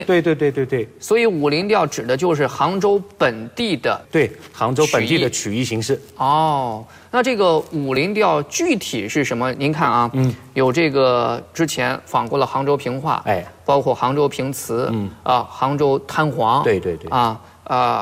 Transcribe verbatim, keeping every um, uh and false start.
对对对对对。 所以武林调指的就是杭州本地的对杭州本地的曲艺形式。 哦，那这个武林调具体是什么？您看啊，嗯，有这个之前访过了杭州评话， 哎， 包括杭州评词，嗯啊，杭州滩簧， 对对对， 啊啊。